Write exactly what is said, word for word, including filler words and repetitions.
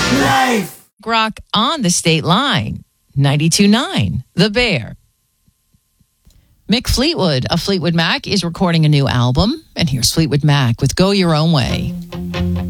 Life. Grok on the state line. ninety-two point nine The Bear. Mick Fleetwood of Fleetwood Mac is recording a new album. And here's Fleetwood Mac with Go Your Own Way.